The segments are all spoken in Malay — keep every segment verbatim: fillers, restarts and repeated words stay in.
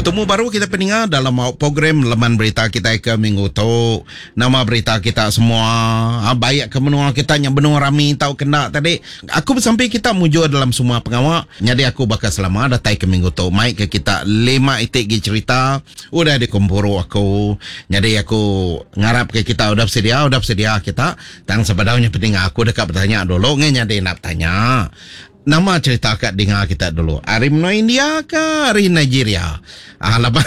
Bertemu baru kita pendengar dalam program Laman Berita kita ke minggu tu. Nama berita kita semua ha, baik ke menua kita yang benua rami tahu kena tadi. Aku sampai kita mujur dalam semua pengawak. Jadi aku bakal selama datang ke minggu tu. Mai ke kita lima itik gi cerita. Udah dikumpuru aku. Jadi aku ngarap ke kita udah sedia, udah sedia kita. Tang sebadaunya pendengar aku dekat bertanya dulu. Jadi nak tanya. Nama cerita kat dengar kita dulu. Hari menua India ke hari Nigeria? Ah, lapan.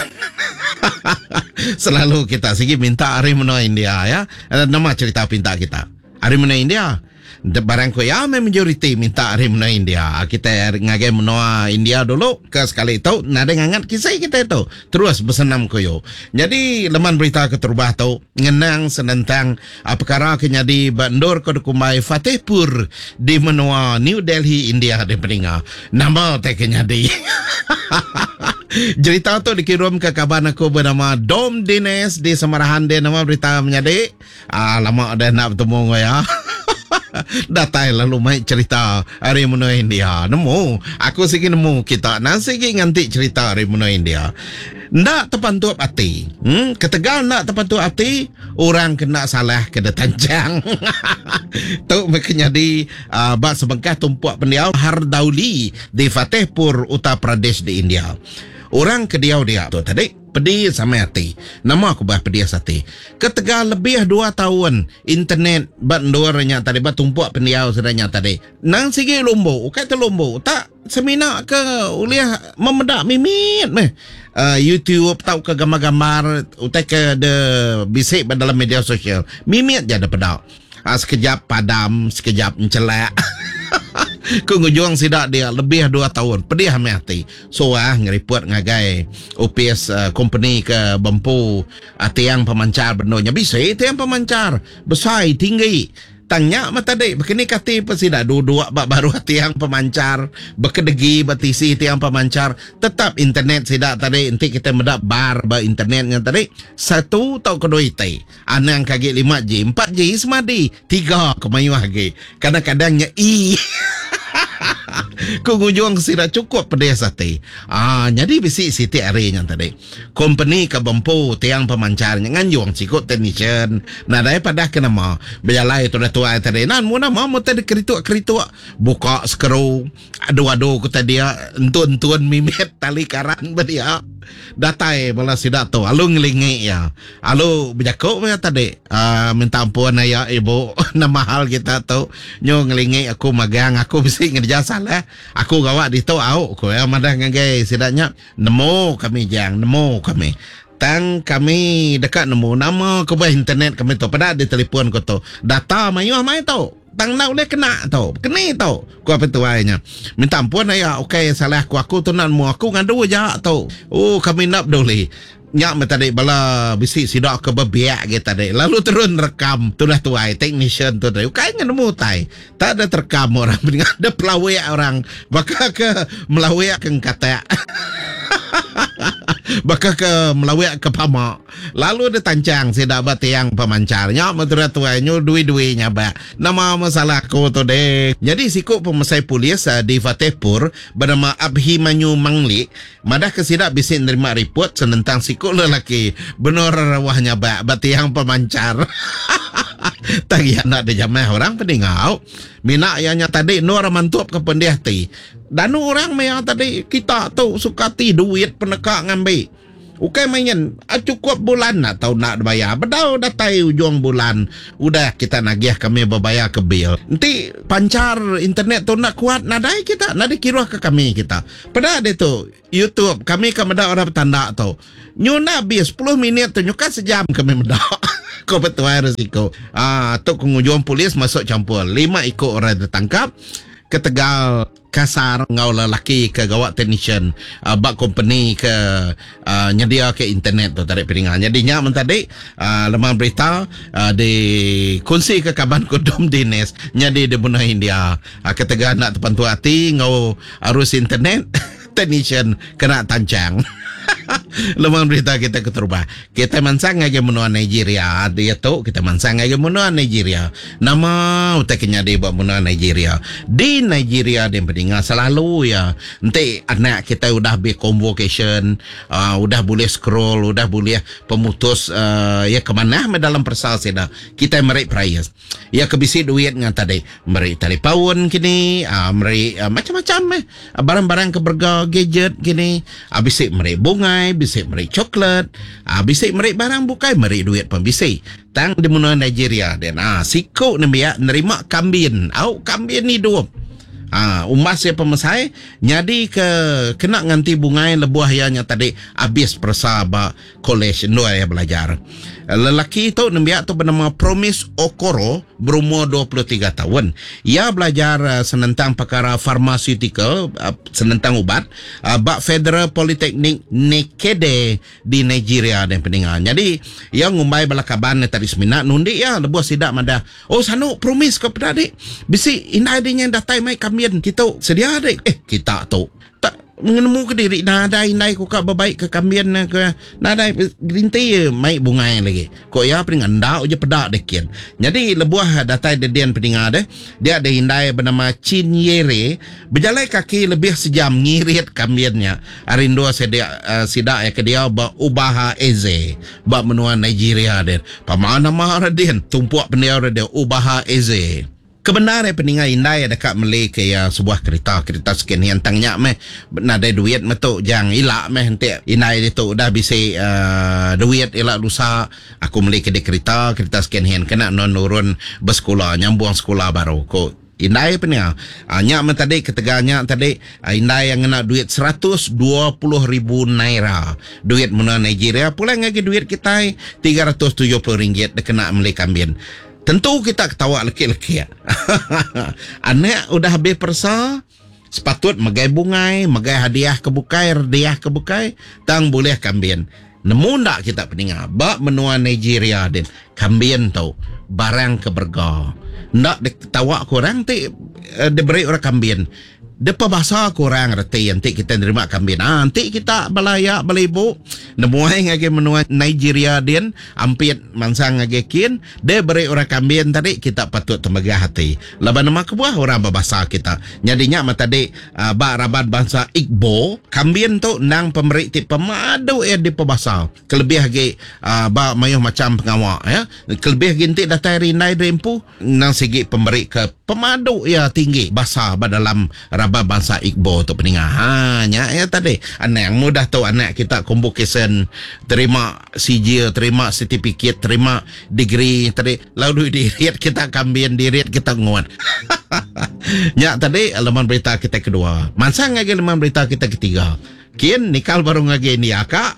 Selalu kita segi minta hari menua India ya. Nama cerita pinta kita. Hari menua India. Barang ko ya majoriti minta hari menua India. Kita ngagai menua India dulu. Ke sekali itu nada ngangat kisah kita itu. Terus bersenam koyo. Jadi leman berita keterbah tu ngenang senentang perkara kenyadi bandor kedukumai Fatehpur di menua New Delhi India di peninga. Nama teh kenyadi. Cerita tu dikirim ke kabar aku bernama Dom Dines di Semarahan dia nama berita menjadi. Ah lama dah nak bertemu ya. Datai lalu mai cerita hari menua India. Nemu. Aku sikit nemu kita. Nasi sikit nganti cerita hari menua India. Ndak terpantuk hati. Hmm? Ketegal ndak terpantuk hati. Orang kena salah kena tanjang. Tu makanya di uh, bak sebengkah tumpuak pendiau Hardauli di Fatehpur, Uttar Pradesh di India. Orang kediau dia tu tadi pedih sama hati. Nama aku bah pedih hati. Ketegal lebih dua tahun internet bandornya tadi bat tumpuak pendiau sedanya tadi. Nang sigi lombo, ukai tu lombo. Tak semina ke uliah memedak mimit meh. Uh, YouTube tahu ke gambar-gambar utai ke de bisik dalam media sosial. Mimit je ada pedak. Uh, sekejap padam, sekejap mencelak. Kengujung sidak dia lebih dua tahun. Pedih hame hati. So ah ngeriput ngagai O P S uh, company ke Bempu uh, tiang pemancar benarnya bisa tiang pemancar besar tinggi. Tanya mata dek begini kati pasida dua-dua bak baru tiang pemancar bekedegi batisi tiang pemancar tetap internet sidak tadi nanti kita medak bar ba internetnya tadi satu tau kedua ite anang kaki lima G empat G semadi tiga kemayu lagi kadang-kadangnya i Kungujung sila cukup pedih sate. Ah, jadi bisi siti arenya tadi. Company ke Bempu tiang pemancarnya nganjung cikut technician. Nah daripada kenama berjalan itu dah tua tadi. Nan mu nama mu tadi kerituk-kerituk buka skru. Aduh-aduh kata dia entun-entun mimit tali karan bedia. Datai bala sidak tu. Alu ngelingi ya. Alu berjakuk ya tadi. Ah, minta ampun ya ibu. Nama hal kita tu. Nyo ngelingi aku magang aku bisi ngerja salah. Aku gawat di tu au ko ya madah ngagai sidaknya nemu kami jang nemu kami tang kami dekat nemu nama ke bah internet kami tu pada di telefon ko tu data mayu mai tu tang nak boleh kena tu kena tu ku apa tu ainya minta ampun ya okey salah aku aku tu nak nemu aku ngadu aja tu oh kami nak boleh nyak me tadi bala bisi sidak ke bebiak gitu tadi lalu turun rekam tu dah tuai technician tu tadi kai nemu tai tak ada terekam orang ada pelawak orang bakal ke melawak ke kata bakal ke melawak ke pamak lalu dia tancang sidak bat yang pemancarnya mentura tuainya dui-duinya ba nama masalah ko tu deh jadi sikuk pemasai polis uh, di Fatehpur bernama Abhimanyu Mangli madah ke sidak bisi nerima report senentang sikuk lelaki benar rawahnya ba bat yang pemancar. Tagi anak dia jamah orang peningau mina ianya tadi nur mantup ke pendih ti dan orang yang tadi kita tu suka ti duit penekak ngambil ukai main cukup bulan atau nak bayar bedau datai ujung bulan udah kita nagih kami berbayar ke bil nanti pancar internet tu nak kuat nadai kita nadai kira ke kami kita pada ada tu YouTube kami kemedak orang tanda tu nyuna bis sepuluh minit tu nyuka sejam kami medak kau betul resiko ah tu kengujung polis masuk campur lima ikut orang ditangkap ke Tegal kasar ngau lelaki ke gawat technician uh, bak company ke uh, nyedia ke internet tu tarik piringan jadinya mentadi uh, lemah berita uh, di kunci ke kaban Dom Dines nyadi di benua India uh, ke Tegal nak terpantu hati ngau arus internet technician kena tancang. Lemang berita kita keterubah. Kita mansang lagi menua Nigeria. Dia tu kita mansang lagi menua Nigeria. Nama utaknya dia buat menua Nigeria. Di Nigeria dia pendengar selalu ya. Nanti anak kita udah be convocation, uh, udah boleh scroll, udah boleh pemutus uh, ya kemana dalam persal seda. Kita merik price. Ya kebisi duit ngan tadi. Merik telefon kini, uh, merik uh, macam-macam eh. Barang-barang keberga gadget kini. Habis merik bungai, bisik merik coklat, ah bisik merik barang bukai, merik duit pun bisik. Tang di mana Nigeria dan ah sikok ni biak nerima kambin. Au kambin ni dua. Ah umas ya pemesai nyadi ke kena nganti bungai lebuah yang tadi habis persaba college dua ya belajar. Lelaki itu nembiak tu bernama Promise Okoro berumur dua puluh tiga tahun. Ia belajar uh, senentang perkara pharmaceutical, uh, senentang ubat, uh, bak Federal Polytechnic Nekede di Nigeria dan pendengar. Jadi ia ngumbai balakaban tadi semina nundi ya lebuah sidak mada. Oh sanu promise ke pada adik. Bisi indah adiknya datai mai kamian kita sedia adik. Eh kita tu tak menemu ke diri nada indai ko ka babaik ke kambian na ke nada gerinti mai bungai lagi ko ya pring anda je pedak dekian. Jadi lebuah datai dedian pendengar deh dia ada indai bernama Chinyere berjalan kaki lebih sejam ngirit kambiannya arindo sedia uh, sidak ya ke dia ba ubaha eze ba menua Nigeria deh pamana mah radian tumpuak pendia dia ubaha eze. Kebenaran peninggal indai dekat Malaysia ya sebuah kereta kereta sekian yang tangnya meh nada duit metuk jang ilak meh nanti indai itu dah bisa uh, duit ilak lusa aku Malaysia di kereta kereta sekian yang kena non nurun bersekolah nyambung sekolah baru ko indai peninggal uh, nyak men tadi keteganya tadi uh, indai yang kena duit seratus dua puluh ribu naira duit mana Nigeria pulang lagi duit kita tiga ratus tujuh puluh ringgit dia kena Malaysia kambin. Tentu kita ketawa leki-leki ya. Anak udah habis persa, sepatut magai bungai, magai hadiah kebukai, hadiah kebukai, tang boleh kambien. Nemu ndak kita pendengar, bak menua Nigeria din, kambien tau, barang keberga. Ndak ketawa korang, ti uh, diberi orang kambien. Depa bahasa kurang reti nanti kita nerima kambing. Ah, nanti kita balaya balibu nemuai ngage menua Nigeria din ampit mansang ngage kin de beri orang kambing tadi kita patut temegah hati. Laban nama kebuah orang bahasa kita. Nyadinya mah tadi uh, ba rabat bahasa Igbo kambing tu nang pemberi ti pemadu ya di pebahasa. Kelebih lagi uh, ba mayuh macam pengawak ya. Kelebih ginti datai rindai rempu nang segi pemberi ke pemadu ya tinggi bahasa ba dalam rabat bahasa Igbo tu pendengar. Ha nya ya tadi anak yang mudah tu anak kita convocation terima sijil, terima sertifikat, terima degree tadi lalu diriat kita kambing diriat kita nguat. Nya tadi laman berita kita kedua. Mansang lagi laman berita kita ketiga. Kian nikal baru lagi ni akak.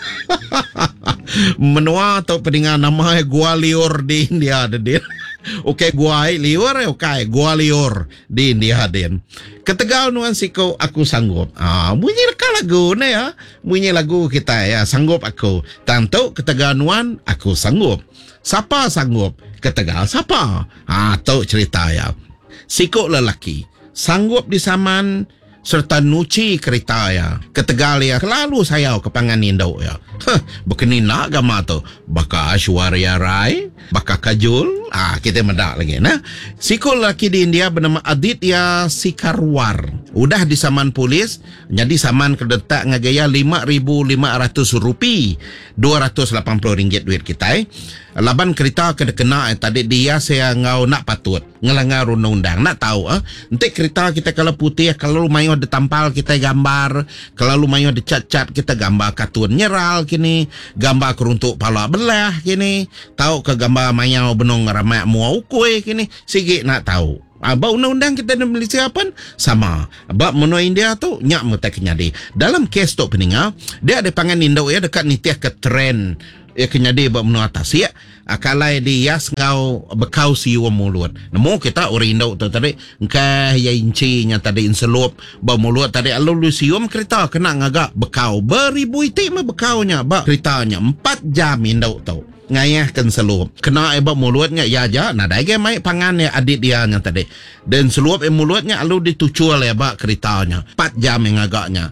Menua atau pendengar nama Gwalior di India ada dia. Okey Gwalior okey Gwalior di India den. Ketegal nuan siko aku sanggup. Ah bunyi rekal lagu ni ya. Bunyi lagu kita ya sanggup aku. Tantu ketegal nuan aku sanggup. Siapa sanggup? Ketegal siapa? Ah tahu cerita ya. Siko lelaki sanggup di saman serta nuci kereta ya. Ketegal ya lalu saya ke pangan Indo ya. Huh, begini nak gama tu. Baka Aishwarya Rai, baka Kajol. Ah, kita medak lagi nah. Siko lelaki di India bernama Aditya Sikarwar. Udah disaman polis, jadi saman kedetak ngagaya lima ribu lima ratus rupiah. dua ratus lapan puluh ringgit duit kita eh. Laban kereta kena kena eh, tadi dia saya ngau nak patut ngelanggar undang-undang nak tahu ah. Eh? Nanti kereta kita kalau putih kalau lumayan ada tampal kita gambar, kalau lumayan ada cat-cat kita gambar kartun nyeral kini, gambar keruntuk pala belah kini, tahu ke gambar mayau benong ramai muau kue kini, sigi nak tahu. Abang undang-undang kita di Malaysia pun sama. Abang menua India tu nyak mutaknya di. Dalam kes tu peninggal, dia ada pangan Indo ya dekat nitiah ke trend ya kenyadi bab menua atas ya. Akalai di yas ngau bekau siwa mulut. Nemu kita orang Indo tu tadi engkau ya inci nya tadi inselup bab mulut tadi lalu sium kereta kena ngagak bekau beribu itik mah bekaunya bab keretanya empat jam Indo tu. Ngayah kan selup kena ebak mulutnya ya aja nah dah mai pangan ya adik dia yang tadi dan selup e mulutnya lalu ditucul ya bak keretanya empat jam yang agaknya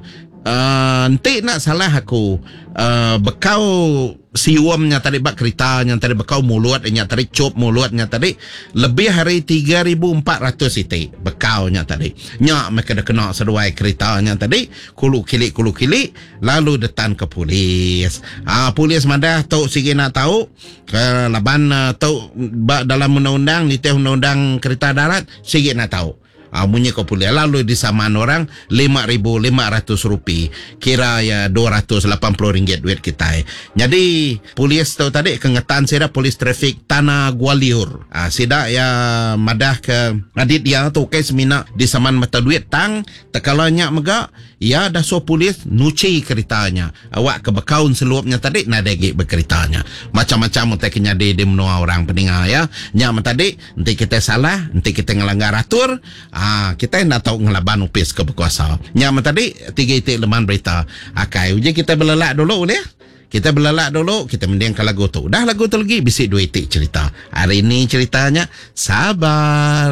uh, nanti nak salah aku uh, bekau siwamnya tadi bak keritanya tadi bekau mulutnya tadi cop mulutnya tadi lebih hari tiga ribu empat ratus iti bekaunya tadi nyak mereka dah kena sesuai keritanya tadi kulu kili kulu kili lalu detan ke polis. Ah polis madah tahu sigi nak tahu ke laban uh, tahu dalam undang-undang nitih undang-undang kereta darat sigi nak tahu. Ah, bunyi kau pulih lalu disamaan orang lima ribu lima ratus rupiah kira ya dua ratus lapan puluh ringgit duit kita eh. Jadi polis tu tadi kengetan sida polis trafik Tanah Gwalior ah, sida ya madah ke adit dia tu kes mina disamaan mata duit tang tekalanya mega ya dah so polis nuci keritanya awak ke bekaun seluapnya tadi nadegi berkeritanya macam-macam untuk nyadi di menua orang pendengar ya nyak tadi nanti kita salah nanti kita ngelanggar atur. Ah, kita nak tahu ngelaban upis ke berkuasa. Nyama tadi tiga itik leman berita. Akai uji kita belelak dulu boleh? Kita belelak dulu, kita mendengarkan lagu tu. Dah lagu tu lagi bisik dua itik cerita. Hari ini ceritanya sabar.